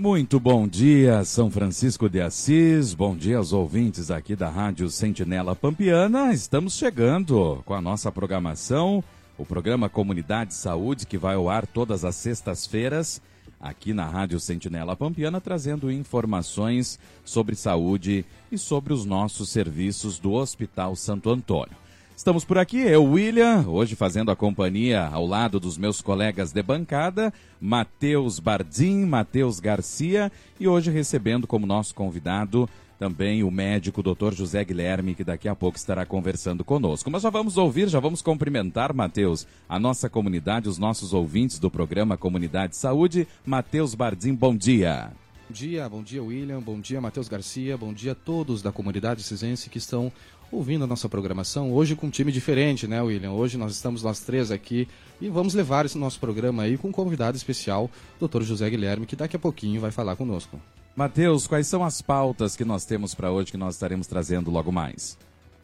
Muito bom dia, São Francisco de Assis, bom dia aos ouvintes aqui da Rádio Sentinela Pampiana. Estamos chegando com a nossa programação, o programa Comunidade Saúde, que vai ao ar todas as sextas-feiras, aqui na Rádio Sentinela Pampiana, trazendo informações sobre saúde e sobre os nossos serviços do Hospital Santo Antônio. Estamos por aqui, eu, William, hoje fazendo a companhia ao lado dos meus colegas de bancada, Matheus Bardim, Matheus Garcia, e hoje recebendo como nosso convidado também o médico Dr. José Guilherme, que daqui a pouco estará conversando conosco. Mas já vamos cumprimentar, Matheus, a nossa comunidade, os nossos ouvintes do programa Comunidade Saúde. Matheus Bardim, bom dia. Bom dia, William, bom dia, Matheus Garcia, bom dia a todos da comunidade cisense que estão ouvindo a nossa programação, hoje com um time diferente, né, William? Hoje nós estamos nós três aqui e vamos levar esse nosso programa aí com um convidado especial, Dr. José Guilherme, que daqui a pouquinho vai falar conosco. Matheus, quais são as pautas que nós temos para hoje, que nós estaremos trazendo logo mais?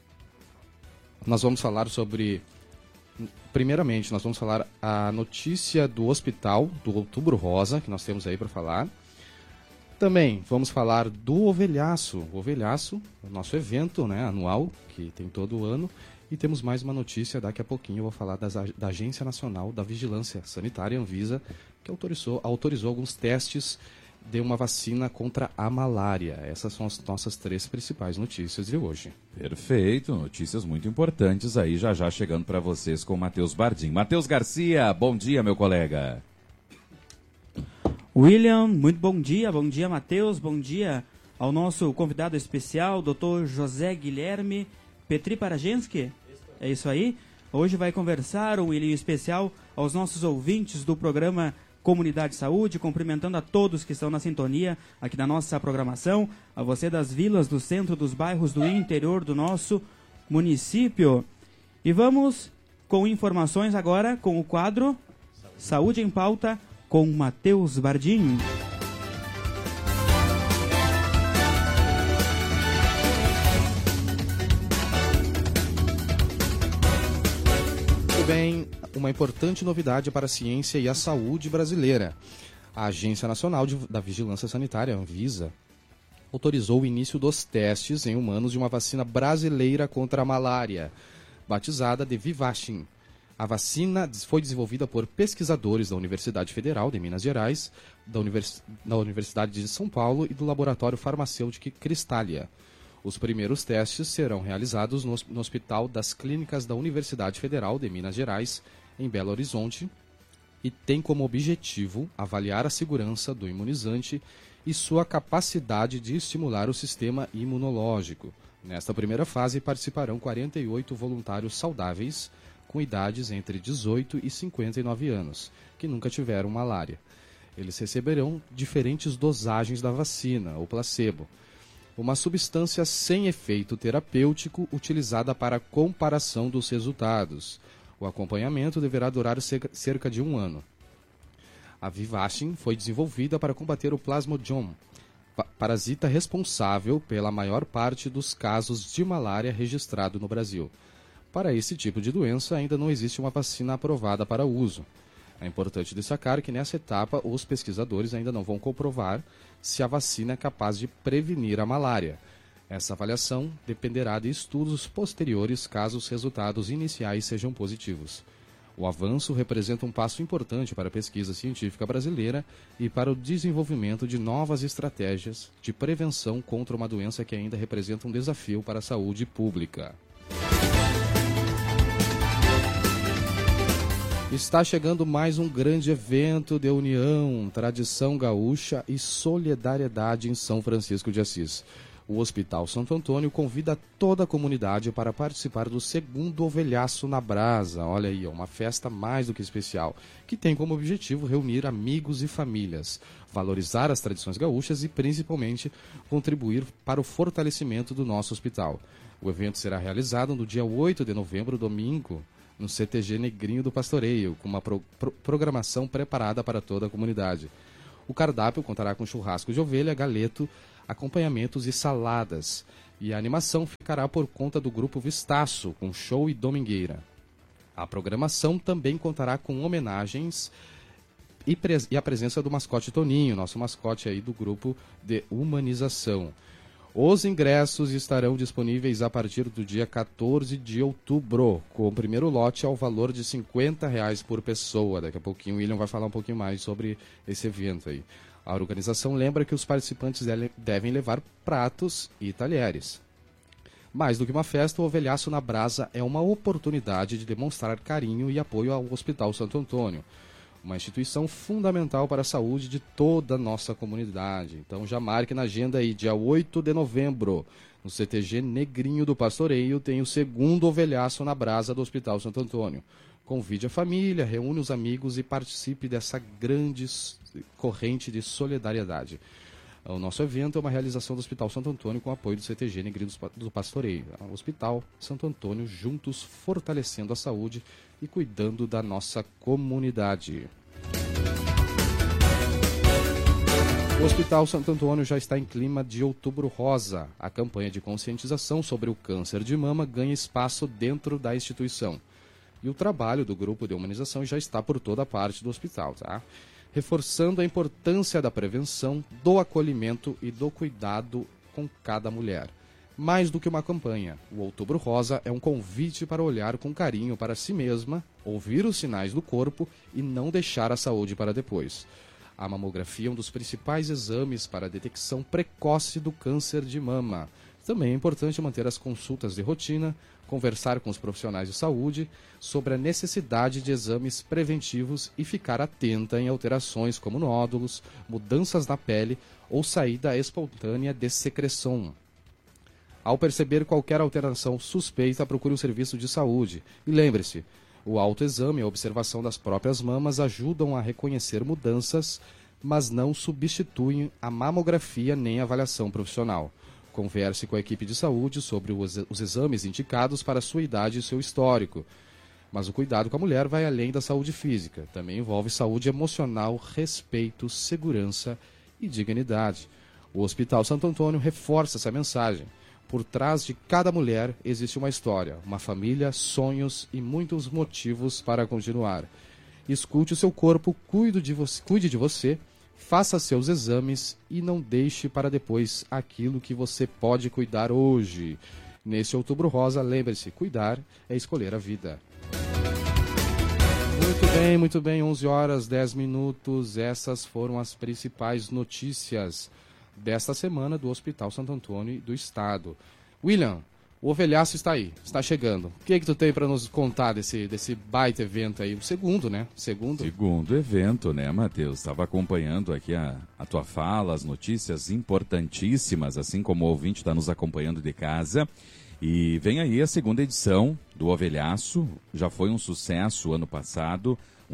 Nós vamos falar sobre... Primeiramente, nós vamos falar a notícia do hospital, do Outubro Rosa, que nós temos aí para falar. Também vamos falar do Ovelhaço. O Ovelhaço, o nosso evento, né, anual, que tem todo ano. E temos mais uma notícia, daqui a pouquinho eu vou falar da Agência Nacional da Vigilância Sanitária, Anvisa, que autorizou alguns testes de uma vacina contra a malária. Essas são as nossas três principais notícias de hoje. Perfeito, notícias muito importantes aí, já chegando para vocês com o Matheus Bardim. Matheus Garcia, bom dia, meu colega. William, muito bom dia Matheus, bom dia ao nosso convidado especial, Dr. José Guilherme Petri Paragenski, é isso aí? Hoje vai conversar um William especial aos nossos ouvintes do programa Comunidade Saúde, cumprimentando a todos que estão na sintonia aqui da nossa programação, a você das vilas, do centro, dos bairros, do interior do nosso município. E vamos com informações agora com o quadro Saúde em Pauta, com Matheus Bardim. Muito bem, uma importante novidade para a ciência e a saúde brasileira. A Agência Nacional da Vigilância Sanitária, Anvisa, autorizou o início dos testes em humanos de uma vacina brasileira contra a malária, batizada de Vivaxin. A vacina foi desenvolvida por pesquisadores da Universidade Federal de Minas Gerais, da Universidade de São Paulo e do Laboratório Farmacêutico Cristália. Os primeiros testes serão realizados no Hospital das Clínicas da Universidade Federal de Minas Gerais, em Belo Horizonte, e tem como objetivo avaliar a segurança do imunizante e sua capacidade de estimular o sistema imunológico. Nesta primeira fase participarão 48 voluntários saudáveis, com idades entre 18 e 59 anos, que nunca tiveram malária. Eles receberão diferentes dosagens da vacina, ou placebo, uma substância sem efeito terapêutico utilizada para a comparação dos resultados. O acompanhamento deverá durar cerca de 1 ano. A Vivaxin foi desenvolvida para combater o Plasmodium, parasita responsável pela maior parte dos casos de malária registrado no Brasil. Para esse tipo de doença, ainda não existe uma vacina aprovada para uso. É importante destacar que nessa etapa, os pesquisadores ainda não vão comprovar se a vacina é capaz de prevenir a malária. Essa avaliação dependerá de estudos posteriores caso os resultados iniciais sejam positivos. O avanço representa um passo importante para a pesquisa científica brasileira e para o desenvolvimento de novas estratégias de prevenção contra uma doença que ainda representa um desafio para a saúde pública. Está chegando mais um grande evento de união, tradição gaúcha e solidariedade em São Francisco de Assis. O Hospital Santo Antônio convida toda a comunidade para participar do segundo Ovelhaço na Brasa. Olha aí, uma festa mais do que especial, que tem como objetivo reunir amigos e famílias, valorizar as tradições gaúchas e, principalmente, contribuir para o fortalecimento do nosso hospital. O evento será realizado no dia 8 de novembro, domingo, no CTG Negrinho do Pastoreio, com uma programação preparada para toda a comunidade. O cardápio contará com churrasco de ovelha, galeto, acompanhamentos e saladas. E a animação ficará por conta do Grupo Vistaço, com show e domingueira. A programação também contará com homenagens e a presença do mascote Toninho, nosso mascote aí do grupo de humanização. Os ingressos estarão disponíveis a partir do dia 14 de outubro, com o primeiro lote ao valor de R$50 por pessoa. Daqui a pouquinho o William vai falar um pouquinho mais sobre esse evento aí. A organização lembra que os participantes devem levar pratos e talheres. Mais do que uma festa, o Ovelhaço na Brasa é uma oportunidade de demonstrar carinho e apoio ao Hospital Santo Antônio, uma instituição fundamental para a saúde de toda a nossa comunidade. Então já marque na agenda aí, dia 8 de novembro, no CTG Negrinho do Pastoreio, tem o segundo Ovelhaço na Brasa do Hospital Santo Antônio. Convide a família, reúne os amigos e participe dessa grande corrente de solidariedade. O nosso evento é uma realização do Hospital Santo Antônio com apoio do CTG Negrinho do Pastoreio. O Hospital Santo Antônio, juntos fortalecendo a saúde e cuidando da nossa comunidade. O Hospital Santo Antônio já está em clima de Outubro Rosa. A campanha de conscientização sobre o câncer de mama ganha espaço dentro da instituição. E o trabalho do grupo de humanização já está por toda a parte do hospital, tá? Reforçando a importância da prevenção, do acolhimento e do cuidado com cada mulher. Mais do que uma campanha, o Outubro Rosa é um convite para olhar com carinho para si mesma, ouvir os sinais do corpo e não deixar a saúde para depois. A mamografia é um dos principais exames para a detecção precoce do câncer de mama. Também é importante manter as consultas de rotina, conversar com os profissionais de saúde sobre a necessidade de exames preventivos e ficar atenta em alterações como nódulos, mudanças na pele ou saída espontânea de secreção. Ao perceber qualquer alteração suspeita, procure um serviço de saúde. E lembre-se, o autoexame e a observação das próprias mamas ajudam a reconhecer mudanças, mas não substituem a mamografia nem a avaliação profissional. Converse com a equipe de saúde sobre os exames indicados para a sua idade e seu histórico. Mas o cuidado com a mulher vai além da saúde física. Também envolve saúde emocional, respeito, segurança e dignidade. O Hospital Santo Antônio reforça essa mensagem. Por trás de cada mulher existe uma história, uma família, sonhos e muitos motivos para continuar. Escute o seu corpo, cuide de você, faça seus exames e não deixe para depois aquilo que você pode cuidar hoje. Nesse Outubro Rosa, lembre-se, cuidar é escolher a vida. Muito bem, 11 horas, 10 minutos. Essas foram as principais notícias desta semana do Hospital Santo Antônio e do Estado. William, o Ovelhaço está aí, está chegando. O que tu tem para nos contar desse baita evento aí? O segundo, né? Segundo evento, né, Matheus? Estava acompanhando aqui a tua fala, as notícias importantíssimas, assim como o ouvinte está nos acompanhando de casa. E vem aí a segunda edição do Ovelhaço. Já foi um sucesso ano passado.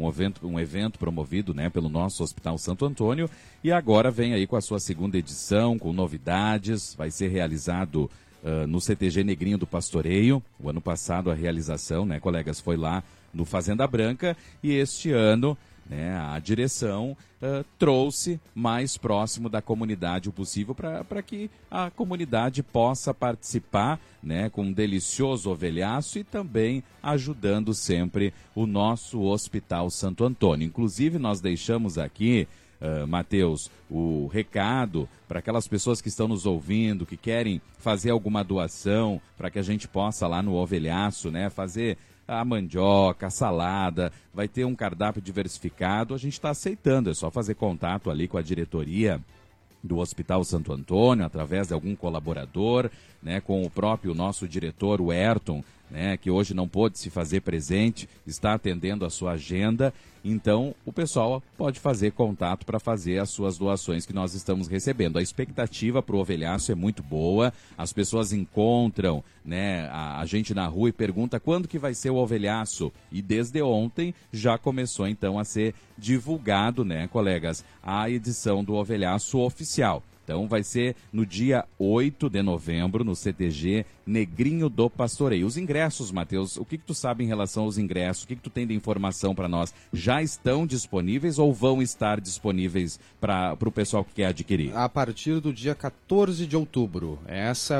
Um evento promovido, né, pelo nosso Hospital Santo Antônio, e agora vem aí com a sua segunda edição, com novidades. Vai ser realizado no CTG Negrinho do Pastoreio. O ano passado a realização, né, colegas, foi lá no Fazenda Branca, e este ano, né, a direção trouxe mais próximo da comunidade o possível para que a comunidade possa participar, né, com um delicioso ovelhaço e também ajudando sempre o nosso Hospital Santo Antônio. Inclusive, nós deixamos aqui, Matheus, o recado para aquelas pessoas que estão nos ouvindo, que querem fazer alguma doação para que a gente possa lá no ovelhaço, né, fazer a mandioca, a salada, vai ter um cardápio diversificado. A gente está aceitando, é só fazer contato ali com a diretoria do Hospital Santo Antônio, através de algum colaborador, né, com o próprio nosso diretor, o Ayrton, né, que hoje não pôde se fazer presente, está atendendo a sua agenda. Então, o pessoal pode fazer contato para fazer as suas doações que nós estamos recebendo. A expectativa para o ovelhaço é muito boa. As pessoas encontram, né, a gente na rua e pergunta quando que vai ser o ovelhaço. E desde ontem já começou então a ser divulgado, né, colegas, a edição do ovelhaço oficial. Então vai ser no dia 8 de novembro, no CTG Negrinho do Pastoreio. Os ingressos, Matheus, o que tu sabe em relação aos ingressos? O que tu tem de informação para nós? Já estão disponíveis ou vão estar disponíveis para o pessoal que quer adquirir? A partir do dia 14 de outubro. Essa é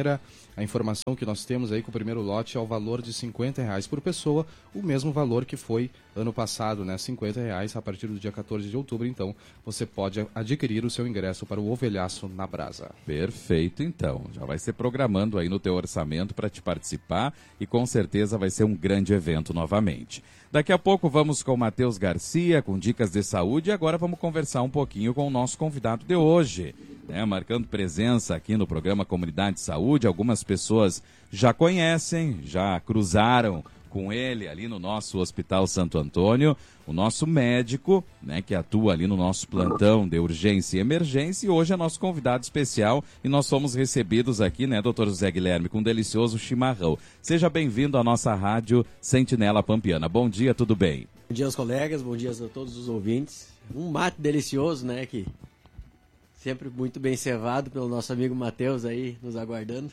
a informação que nós temos aí, com o primeiro lote ao valor de R$50 por pessoa, o mesmo valor que foi ano passado, né, R$50, a partir do dia 14 de outubro, então você pode adquirir o seu ingresso para o Ovelhaço na Brasa. Perfeito, então. Já vai ser programando aí no teu orçamento para te participar e com certeza vai ser um grande evento novamente. Daqui a pouco vamos com o Matheus Garcia, com dicas de saúde, e agora vamos conversar um pouquinho com o nosso convidado de hoje, né? Marcando presença aqui no programa Comunidade Saúde. Algumas pessoas já conhecem, já cruzaram com ele ali no nosso Hospital Santo Antônio, o nosso médico, né, que atua ali no nosso plantão de urgência e emergência, e hoje é nosso convidado especial e nós fomos recebidos aqui, né, doutor José Guilherme, com um delicioso chimarrão. Seja bem-vindo à nossa rádio Sentinela Pampiana. Bom dia, tudo bem? Bom dia aos colegas, bom dia a todos os ouvintes. Um mate delicioso, né, que sempre muito bem cevado pelo nosso amigo Matheus aí, nos aguardando.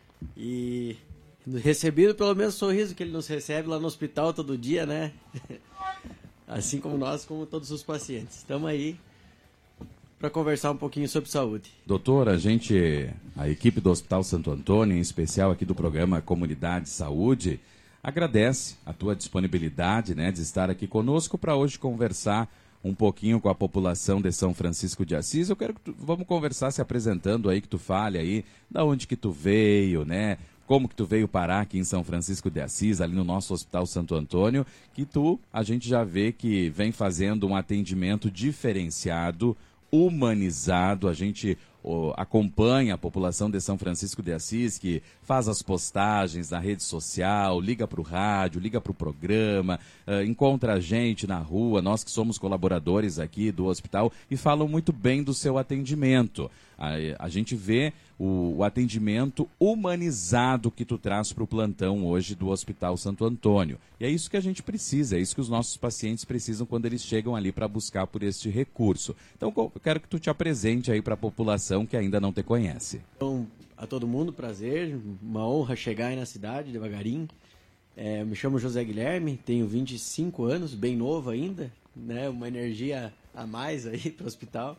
E recebido pelo mesmo sorriso que ele nos recebe lá no hospital todo dia, né? Assim como nós, como todos os pacientes. Estamos aí para conversar um pouquinho sobre saúde. Doutor, a equipe do Hospital Santo Antônio, em especial aqui do programa Comunidade Saúde, agradece a tua disponibilidade, né, de estar aqui conosco para hoje conversar um pouquinho com a população de São Francisco de Assis. Eu quero que vamos conversar se apresentando aí, que tu fale aí da onde que tu veio, né? Como que tu veio parar aqui em São Francisco de Assis, ali no nosso Hospital Santo Antônio, que a gente já vê que vem fazendo um atendimento diferenciado, humanizado. A gente acompanha a população de São Francisco de Assis, que faz as postagens na rede social, liga para o rádio, liga para o programa, encontra a gente na rua, nós que somos colaboradores aqui do hospital, e falam muito bem do seu atendimento. A gente vê o atendimento humanizado que tu traz para o plantão hoje do Hospital Santo Antônio. E é isso que a gente precisa, é isso que os nossos pacientes precisam quando eles chegam ali para buscar por este recurso. Então, eu quero que tu te apresente aí para a população que ainda não te conhece. Então, a todo mundo, prazer, uma honra chegar aí na cidade, devagarinho. Me chamo José Guilherme, tenho 25 anos, bem novo ainda, né? Uma energia a mais aí para o hospital.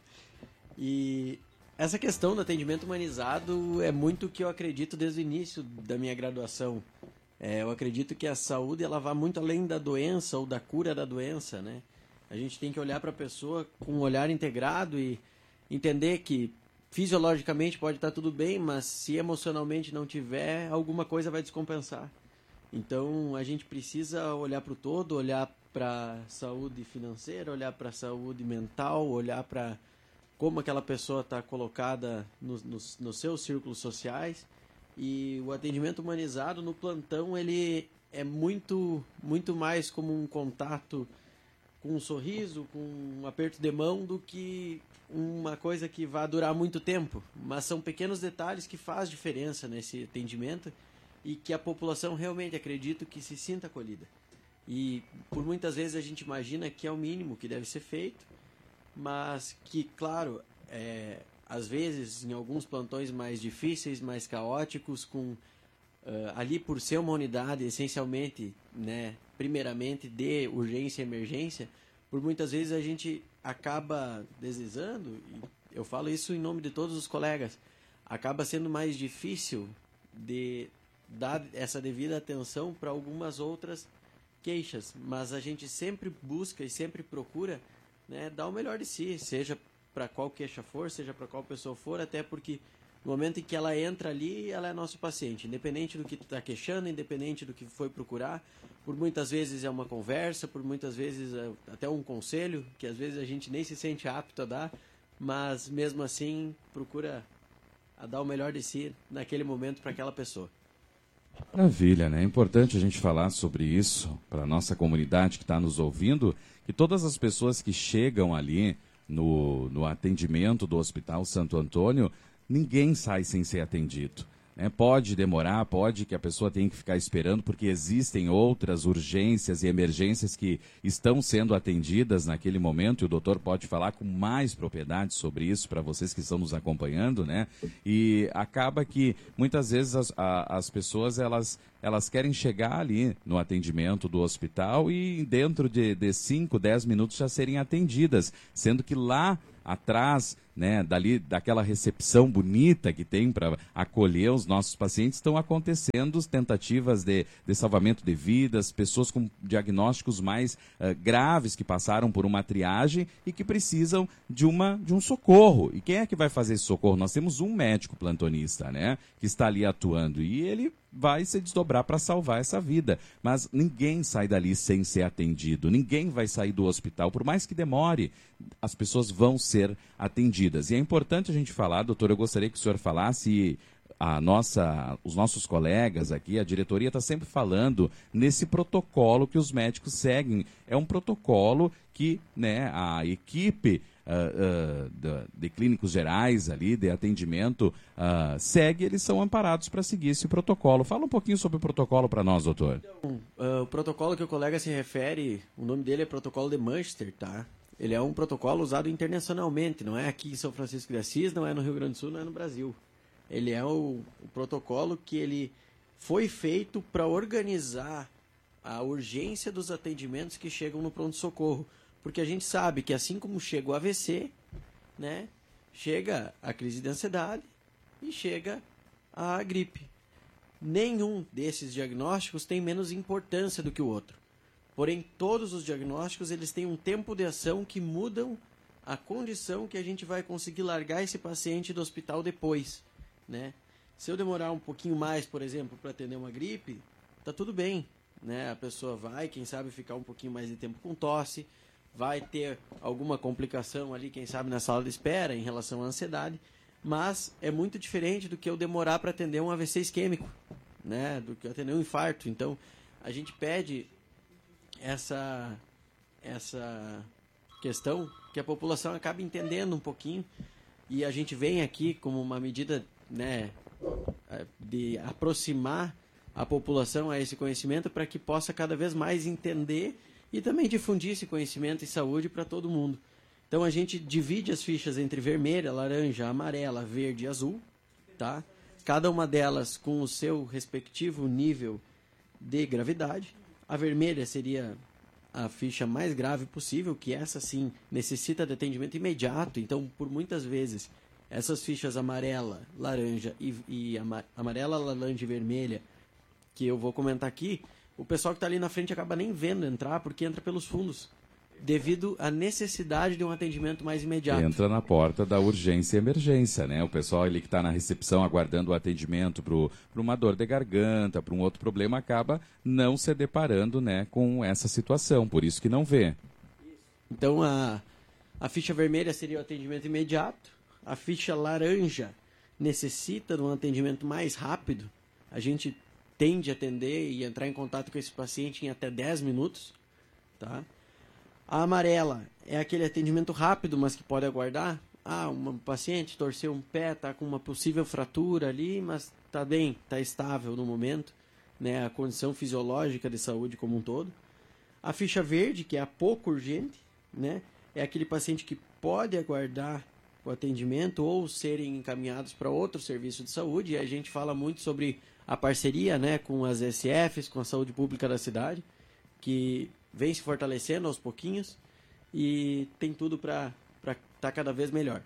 E essa questão do atendimento humanizado é muito o que eu acredito desde o início da minha graduação. Eu acredito que a saúde ela vai muito além da doença ou da cura da doença, né? A gente tem que olhar para a pessoa com um olhar integrado e entender que fisiologicamente pode estar tudo bem, mas se emocionalmente não tiver, alguma coisa vai descompensar. Então a gente precisa olhar para o todo, olhar para a saúde financeira, olhar para a saúde mental, olhar para como aquela pessoa está colocada nos seus círculos sociais. E o atendimento humanizado no plantão ele é muito mais como um contato com um sorriso, com um aperto de mão, do que uma coisa que vai durar muito tempo. Mas são pequenos detalhes que faz diferença nesse atendimento e que a população realmente, acredito, que se sinta acolhida. E por muitas vezes a gente imagina que é o mínimo que deve ser feito, mas que, claro, às vezes, em alguns plantões mais difíceis, mais caóticos, ali por ser uma unidade essencialmente, né, primeiramente de urgência e emergência, por muitas vezes a gente acaba deslizando, e eu falo isso em nome de todos os colegas, acaba sendo mais difícil de dar essa devida atenção para algumas outras queixas, mas a gente sempre busca e sempre procura, né, dar o melhor de si, seja para qual queixa for, seja para qual pessoa for, até porque no momento em que ela entra ali, ela é nosso paciente, independente do que está queixando, independente do que foi procurar. Por muitas vezes é uma conversa, por muitas vezes é até um conselho, que às vezes a gente nem se sente apto a dar, mas mesmo assim procura a dar o melhor de si naquele momento para aquela pessoa. Maravilha, né? É importante a gente falar sobre isso para a nossa comunidade que está nos ouvindo, que todas as pessoas que chegam ali no atendimento do Hospital Santo Antônio, ninguém sai sem ser atendido. Né? Pode demorar, pode que a pessoa tenha que ficar esperando, porque existem outras urgências e emergências que estão sendo atendidas naquele momento, e o doutor pode falar com mais propriedade sobre isso para vocês que estão nos acompanhando, né? E acaba que muitas vezes as pessoas elas querem chegar ali no atendimento do hospital e dentro de 5, 10 minutos já serem atendidas, sendo que lá atrás, né, daquela recepção bonita que tem para acolher os nossos pacientes, estão acontecendo tentativas de salvamento de vidas, pessoas com diagnósticos mais graves que passaram por uma triagem e que precisam de um socorro. E quem é que vai fazer esse socorro? Nós temos um médico plantonista, né, que está ali atuando, e ele vai se desdobrar para salvar essa vida. Mas ninguém sai dali sem ser atendido, ninguém vai sair do hospital, por mais que demore, as pessoas vão ser atendidas. E é importante a gente falar, doutor, eu gostaria que o senhor falasse, os nossos colegas aqui, a diretoria está sempre falando nesse protocolo que os médicos seguem. É um protocolo que, né, a equipe de clínicos gerais ali, de atendimento, segue, eles são amparados para seguir esse protocolo. Fala um pouquinho sobre o protocolo para nós, doutor. Então, o protocolo que o colega se refere, o nome dele é Protocolo de Manchester, tá? Ele é um protocolo usado internacionalmente, não é aqui em São Francisco de Assis, não é no Rio Grande do Sul, não é no Brasil. Ele é o protocolo que ele foi feito para organizar a urgência dos atendimentos que chegam no pronto-socorro. Porque a gente sabe que assim como chega o AVC, né, chega a crise de ansiedade e chega a gripe. Nenhum desses diagnósticos tem menos importância do que o outro. Porém, todos os diagnósticos eles têm um tempo de ação que mudam a condição que a gente vai conseguir largar esse paciente do hospital depois, né? Se eu demorar um pouquinho mais, por exemplo, para atender uma gripe, tá tudo bem, né? A pessoa vai, quem sabe, ficar um pouquinho mais de tempo com tosse, vai ter alguma complicação ali, quem sabe, na sala de espera em relação à ansiedade, mas é muito diferente do que eu demorar para atender um AVC isquêmico, né? Do que atender um infarto. Então, a gente pede essa questão que a população acabe entendendo um pouquinho, e a gente vem aqui como uma medida, né, de aproximar a população a esse conhecimento para que possa cada vez mais entender e também difundir esse conhecimento em saúde para todo mundo. Então a gente divide as fichas entre vermelha, laranja, amarela, verde e azul, tá? Cada uma delas com o seu respectivo nível de gravidade. A vermelha seria a ficha mais grave possível, que essa sim necessita de atendimento imediato. Então, por muitas vezes, essas fichas amarela, laranja amarela, laranja e vermelha, que eu vou comentar aqui, o pessoal que está ali na frente acaba nem vendo entrar, porque entra pelos fundos, devido à necessidade de um atendimento mais imediato. Entra na porta da urgência e emergência, né? O pessoal ali que está na recepção aguardando o atendimento para uma dor de garganta, para um outro problema, acaba não se deparando, né, com essa situação, por isso que não vê. Então, a ficha vermelha seria o atendimento imediato, a ficha laranja necessita de um atendimento mais rápido, a gente tende a atender e entrar em contato com esse paciente em até 10 minutos, tá? A amarela é aquele atendimento rápido, mas que pode aguardar. Um paciente torceu um pé, está com uma possível fratura ali, mas está bem, está estável no momento, né? A condição fisiológica de saúde como um todo. A ficha verde, que é a pouco urgente, né? É aquele paciente que pode aguardar o atendimento ou serem encaminhados para outro serviço de saúde. E a gente fala muito sobre a parceria, né, com as SFs, com a saúde pública da cidade, que vem se fortalecendo aos pouquinhos e tem tudo para estar cada vez melhor.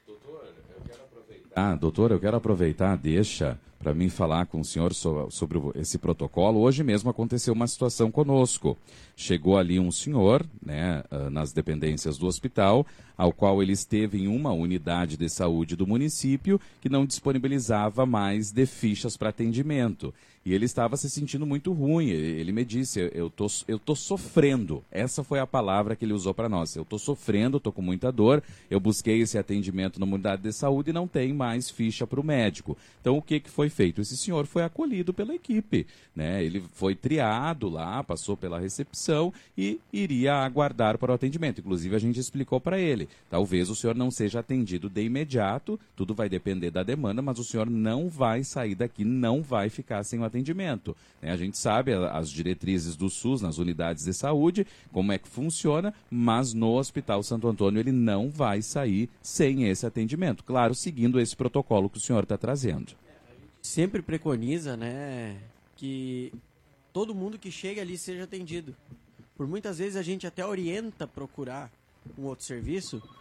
Doutor, eu quero aproveitar, deixa para mim falar com o senhor sobre esse protocolo. Hoje mesmo aconteceu uma situação conosco. Chegou ali um senhor, né, nas dependências do hospital, ao qual ele esteve em uma unidade de saúde do município que não disponibilizava mais de fichas para atendimento. E ele estava se sentindo muito ruim. Ele me disse, eu tô sofrendo. Essa foi a palavra que ele usou para nós. Eu tô sofrendo, tô com muita dor. Eu busquei esse atendimento na unidade de saúde e não tem mais ficha para o médico. Então, o que foi feito? Esse senhor foi acolhido pela equipe, né? Ele foi triado lá, passou pela recepção e iria aguardar para o atendimento. Inclusive, a gente explicou para ele. Talvez o senhor não seja atendido de imediato, tudo vai depender da demanda, mas o senhor não vai sair daqui, não vai ficar sem o atendimento. Né? A gente sabe as diretrizes do SUS nas unidades de saúde, como é que funciona, mas no Hospital Santo Antônio ele não vai sair sem esse atendimento. Claro, seguindo esse protocolo que o senhor está trazendo. Sempre preconiza, né, que todo mundo que chega ali seja atendido. Por muitas vezes a gente até orienta a procurar um outro serviço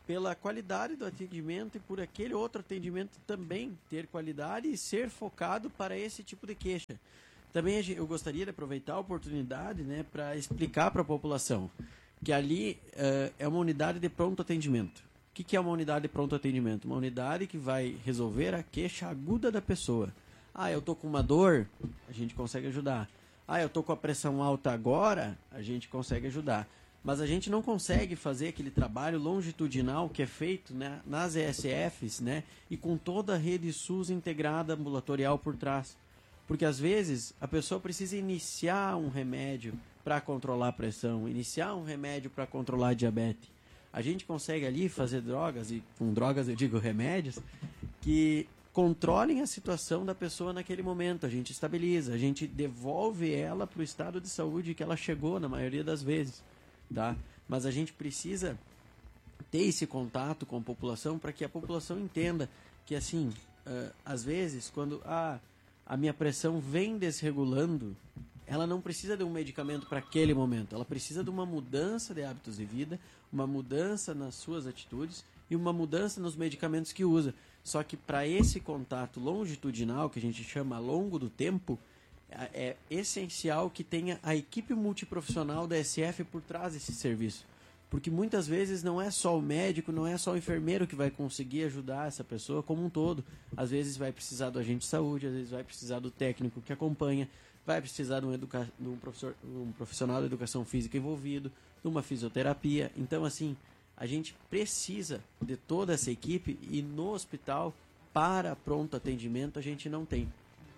pela qualidade do atendimento e por aquele outro atendimento também ter qualidade e ser focado para esse tipo de queixa. Também eu gostaria de aproveitar a oportunidade, né, para explicar para a população que ali é uma unidade de pronto atendimento. O que é uma unidade de pronto atendimento? Uma unidade que vai resolver a queixa aguda da pessoa. Eu tô com uma dor, a gente consegue ajudar. Eu tô com a pressão alta agora, a gente consegue ajudar. Mas a gente não consegue fazer aquele trabalho longitudinal que é feito, né, nas ESFs, né, e com toda a rede SUS integrada ambulatorial por trás. Porque às vezes a pessoa precisa iniciar um remédio para controlar a pressão, iniciar um remédio para controlar a diabetes. A gente consegue ali fazer drogas, e com drogas eu digo remédios, que controlem a situação da pessoa naquele momento. A gente estabiliza, a gente devolve ela para o estado de saúde que ela chegou na maioria das vezes. Tá? Mas a gente precisa ter esse contato com a população para que a população entenda que, assim, às vezes, quando a minha pressão vem desregulando, ela não precisa de um medicamento para aquele momento. Ela precisa de uma mudança de hábitos de vida, uma mudança nas suas atitudes e uma mudança nos medicamentos que usa. Só que para esse contato longitudinal, que a gente chama ao longo do tempo, é essencial que tenha a equipe multiprofissional da SF por trás desse serviço. Porque muitas vezes não é só o médico, não é só o enfermeiro que vai conseguir ajudar essa pessoa como um todo. Às vezes vai precisar do agente de saúde, às vezes vai precisar do técnico que acompanha, vai precisar de um profissional de educação física envolvido, de uma fisioterapia. Então, assim, a gente precisa de toda essa equipe e no hospital, para pronto atendimento, a gente não tem.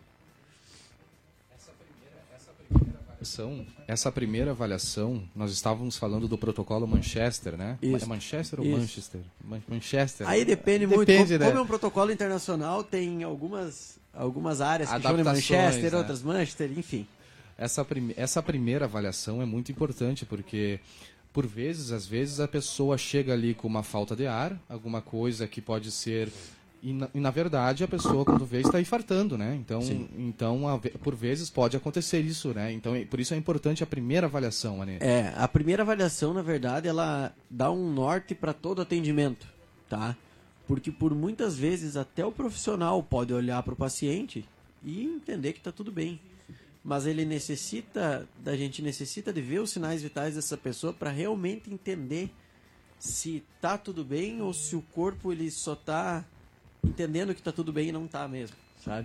Essa primeira avaliação, nós estávamos falando do protocolo Manchester, né? Isso. É Manchester ou Isso. Manchester? Manchester. Aí depende muito. Depende, Como né? é um protocolo internacional, tem algumas áreas que chamam de Adaptações, Manchester, né? outras Manchester, enfim. Essa primeira avaliação é muito importante, porque às vezes a pessoa chega ali com uma falta de ar, alguma coisa que pode ser... E na verdade a pessoa, quando vê, está infartando, né? Então por vezes pode acontecer isso, né? Então por isso é importante a primeira avaliação, né? A primeira avaliação, na verdade, ela dá um norte para todo atendimento, tá? Porque por muitas vezes até o profissional pode olhar para o paciente e entender que está tudo bem. Mas a gente necessita de ver os sinais vitais dessa pessoa para realmente entender se está tudo bem ou se o corpo ele só está entendendo que está tudo bem e não está mesmo, sabe?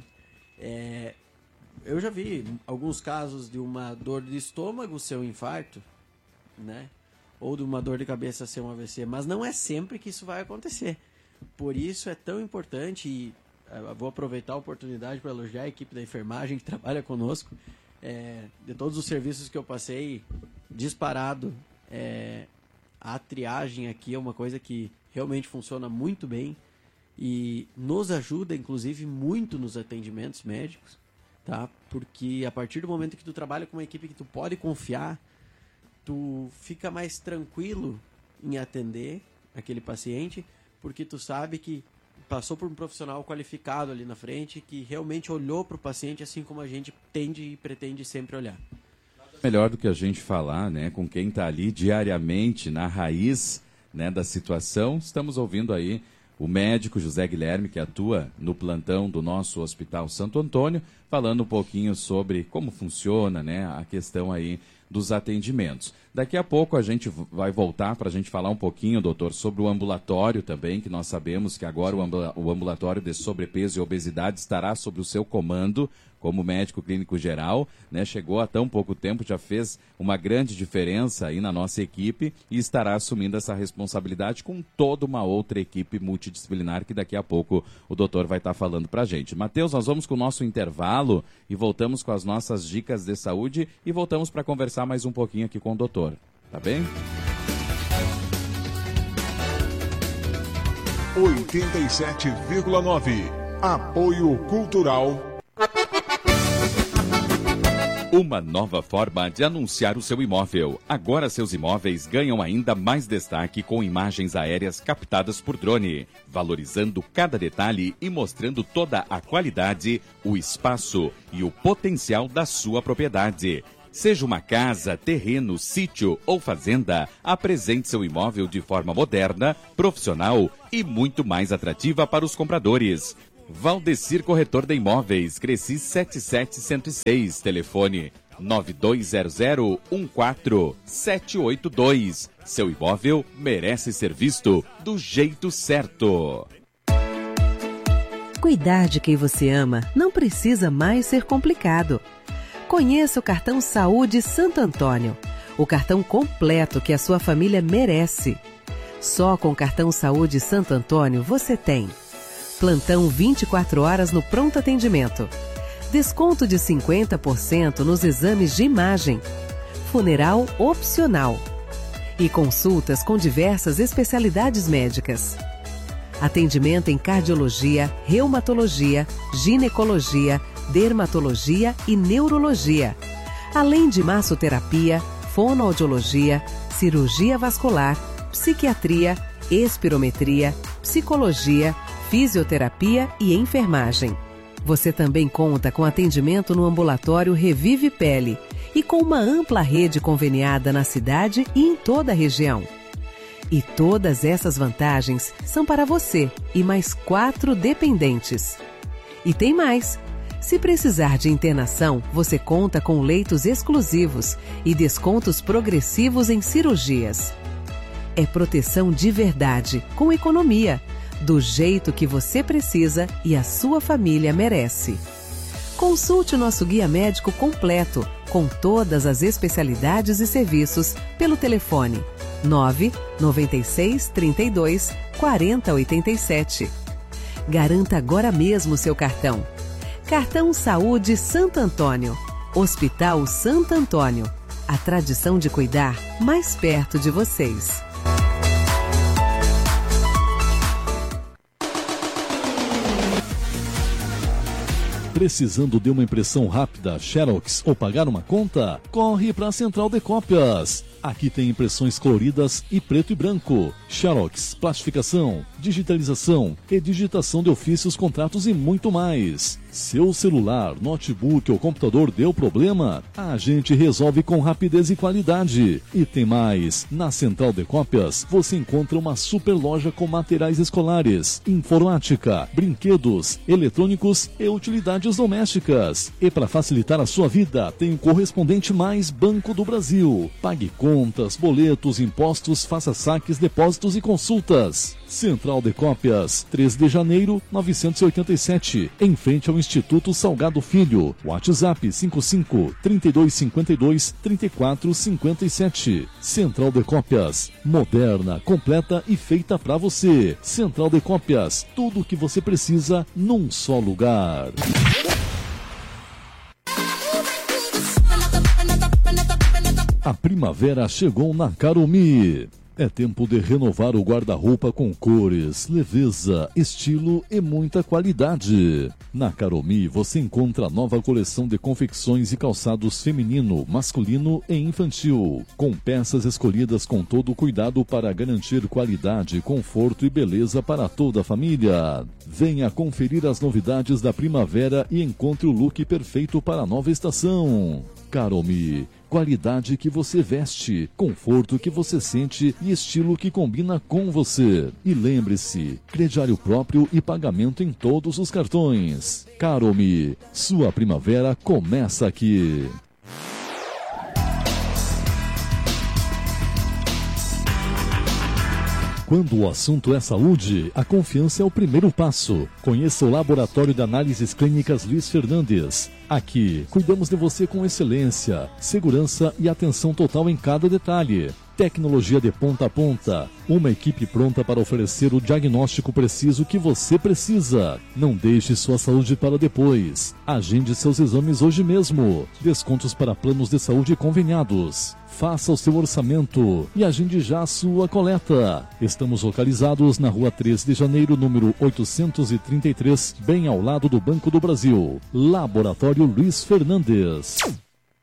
Eu já vi alguns casos de uma dor de estômago ser um infarto, né? Ou de uma dor de cabeça ser um AVC, mas não é sempre que isso vai acontecer. Por isso é tão importante, e vou aproveitar a oportunidade para elogiar a equipe da enfermagem que trabalha conosco. De todos os serviços que eu passei, disparado, a triagem aqui é uma coisa que realmente funciona muito bem e nos ajuda, inclusive, muito nos atendimentos médicos, tá? Porque a partir do momento que tu trabalha com uma equipe que tu pode confiar, tu fica mais tranquilo em atender aquele paciente, porque tu sabe que passou por um profissional qualificado ali na frente, que realmente olhou para o paciente assim como a gente tende e pretende sempre olhar. Melhor do que a gente falar, né, com quem está ali diariamente na raiz, né, da situação. Estamos ouvindo aí o médico José Guilherme, que atua no plantão do nosso Hospital Santo Antônio, falando um pouquinho sobre como funciona, né, a questão aí dos atendimentos. Daqui a pouco a gente vai voltar para a gente falar um pouquinho, doutor, sobre o ambulatório também, que nós sabemos que agora o ambulatório de sobrepeso e obesidade estará sob o seu comando como médico clínico geral, né? Chegou há tão pouco tempo, já fez uma grande diferença aí na nossa equipe e estará assumindo essa responsabilidade com toda uma outra equipe multidisciplinar que daqui a pouco o doutor vai estar falando para a gente. Matheus, nós vamos com o nosso intervalo e voltamos com as nossas dicas de saúde e voltamos para conversar mais um pouquinho aqui com o doutor. Tá bem? 87,9. Apoio Cultural. Uma nova forma de anunciar o seu imóvel. Agora seus imóveis ganham ainda mais destaque com imagens aéreas captadas por drone, valorizando cada detalhe e mostrando toda a qualidade, o espaço e o potencial da sua propriedade. Seja uma casa, terreno, sítio ou fazenda, apresente seu imóvel de forma moderna, profissional e muito mais atrativa para os compradores. Valdecir Corretor de Imóveis, Cresci 7706, telefone 9200-14782. Seu imóvel merece ser visto do jeito certo. Cuidar de quem você ama não precisa mais ser complicado. Conheça o cartão Saúde Santo Antônio, o cartão completo que a sua família merece. Só com o cartão Saúde Santo Antônio você tem plantão 24 horas no pronto atendimento, desconto de 50% nos exames de imagem, funeral opcional e consultas com diversas especialidades médicas. Atendimento em cardiologia, reumatologia, ginecologia, dermatologia e neurologia, além de massoterapia, fonoaudiologia, cirurgia vascular, psiquiatria, espirometria, psicologia, fisioterapia e enfermagem. Você também conta com atendimento no ambulatório Revive Pele e com uma ampla rede conveniada na cidade e em toda a região. E todas essas vantagens são para você e mais 4 dependentes. E tem mais! Se precisar de internação, você conta com leitos exclusivos e descontos progressivos em cirurgias. É proteção de verdade, com economia, do jeito que você precisa e a sua família merece. Consulte o nosso guia médico completo, com todas as especialidades e serviços, pelo telefone 996 32 40 87. Garanta agora mesmo seu cartão. Cartão Saúde Santo Antônio. Hospital Santo Antônio. A tradição de cuidar mais perto de vocês. Precisando de uma impressão rápida, Xerox ou pagar uma conta? Corre para a Central de Cópias. Aqui tem impressões coloridas e preto e branco, Xerox, plastificação, digitalização, redigitação de ofícios, contratos e muito mais. Seu celular, notebook ou computador deu problema? A gente resolve com rapidez e qualidade. E tem mais, na Central de Cópias você encontra uma super loja com materiais escolares, informática, brinquedos, eletrônicos e utilidades domésticas. E para facilitar a sua vida, tem o correspondente mais Banco do Brasil. Pague contas, boletos, impostos, faça saques, depósitos e consultas. Central de Cópias, 3 de janeiro, 987, em frente ao Instituto Salgado Filho. WhatsApp 55 3252 3457. Central de Cópias, moderna, completa e feita para você. Central de Cópias, tudo o que você precisa num só lugar. A primavera chegou na Carumi. É tempo de renovar o guarda-roupa com cores, leveza, estilo e muita qualidade. Na Carumi você encontra a nova coleção de confecções e calçados feminino, masculino e infantil, com peças escolhidas com todo o cuidado para garantir qualidade, conforto e beleza para toda a família. Venha conferir as novidades da primavera e encontre o look perfeito para a nova estação. Carumi, qualidade que você veste, conforto que você sente e estilo que combina com você. E lembre-se, crediário próprio e pagamento em todos os cartões. Carumi, sua primavera começa aqui. Quando o assunto é saúde, a confiança é o primeiro passo. Conheça o Laboratório de Análises Clínicas Luiz Fernandes. Aqui, cuidamos de você com excelência, segurança e atenção total em cada detalhe. Tecnologia de ponta a ponta. Uma equipe pronta para oferecer o diagnóstico preciso que você precisa. Não deixe sua saúde para depois. Agende seus exames hoje mesmo. Descontos para planos de saúde conveniados. Faça o seu orçamento e agende já a sua coleta. Estamos localizados na Rua 3 de Janeiro, número 833, bem ao lado do Banco do Brasil. Laboratório Luiz Fernandes.